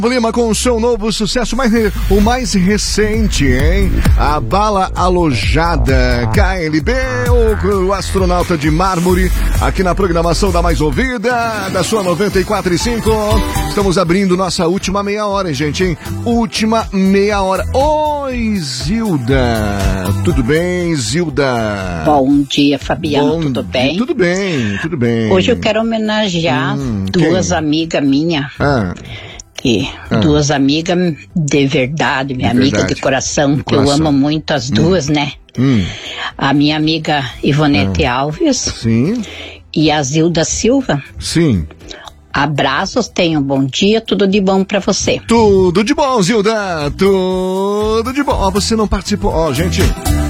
Lima com o seu novo sucesso, o mais recente, hein? A Bala Alojada, KLB, o astronauta de mármore, aqui na programação da mais ouvida, da sua 94.5. Estamos abrindo nossa última meia hora, hein, gente, hein? Última meia hora. Oi, Zilda. Tudo bem, Zilda? Bom dia, Fabiano, tudo bem? Tudo bem, tudo bem. Hoje eu quero homenagear duas amigas minhas. Duas amigas de verdade, minha amiga de coração, que eu amo muito as duas, né? A minha amiga Ivonete Alves. Sim. E a Zilda Silva. Sim. Abraços, tenha um bom dia, tudo de bom pra você. Tudo de bom, Zilda, tudo de bom. Ó, você não participou, ó, gente,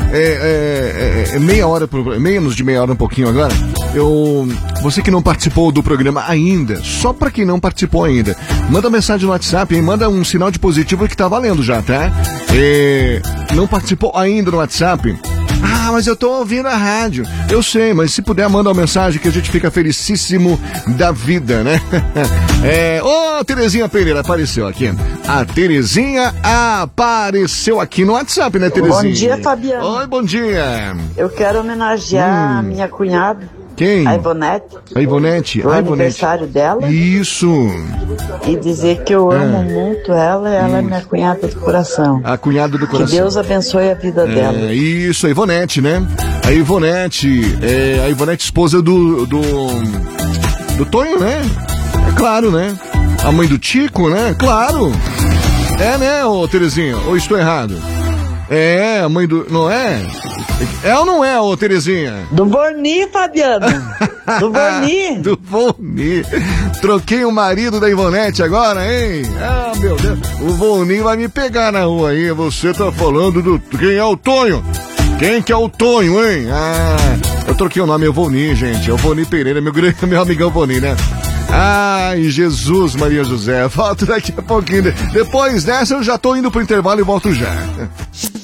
meia hora, menos de meia hora, um pouquinho agora. Você que não participou do programa ainda, só pra quem não participou ainda, manda mensagem no WhatsApp, hein? Manda um sinal de positivo que tá valendo já, tá? Não participou ainda no WhatsApp? Ah, mas eu tô ouvindo a rádio. Eu sei, mas se puder, manda uma mensagem que a gente fica felicíssimo da vida, né? Terezinha Pereira apareceu aqui. A Terezinha apareceu aqui no WhatsApp, né, Terezinha? Bom dia, Fabiano. Oi, bom dia. Eu quero homenagear a minha cunhada. Quem? A Ivonete. A Ivonete. O aniversário dela. Isso. E dizer que eu amo muito ela e ela é minha cunhada do coração. A cunhada do coração. Que Deus abençoe a vida dela. Isso, a Ivonete, né? A Ivonete, esposa do Tonho, né? É claro, né? A mãe do Tico, né? Claro. É, né, ô Terezinha? Ou estou errado? É, a mãe do... Não é? É ou não é, ô Terezinha? Do Borni, Fabiano. Do Borni. Do Borni. Troquei o marido da Ivonete agora, hein? Ah, meu Deus. O Borni vai me pegar na rua aí. Você tá falando do... Quem é o Tonho? Quem que é o Tonho, hein? Ah, eu troquei o nome, é o Voni, gente. É o Voni Pereira, meu amigão Voni, né? Ai, Jesus, Maria José. Volto daqui a pouquinho. Depois dessa eu já tô indo pro intervalo e volto já.